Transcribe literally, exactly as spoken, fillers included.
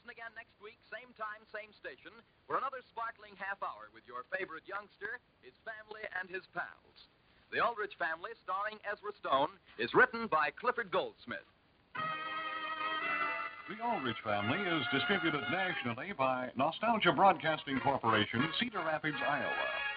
Listen again next week, same time, same station, for another sparkling half hour with your favorite youngster, his family, and his pals. The Ulrich Family, starring Ezra Stone, is written by Clifford Goldsmith. The Ulrich Family is distributed nationally by Nostalgia Broadcasting Corporation, Cedar Rapids, Iowa.